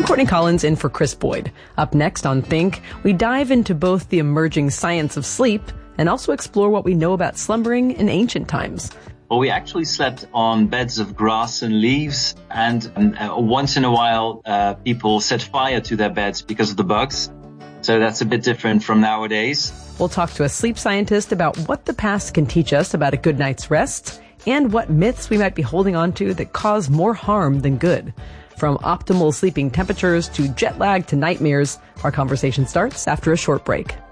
I'm Courtney Collins in for Chris Boyd. Up next on Think, we dive into both the emerging science of sleep and also explore what we know about slumbering in ancient times. Well, we actually slept on beds of grass and leaves, and once in a while, people set fire to their beds because of the bugs. So that's a bit different from nowadays. We'll talk to a sleep scientist about what the past can teach us about a good night's rest and what myths we might be holding on to that cause more harm than good. From optimal sleeping temperatures to jet lag to nightmares, our conversation starts after a short break.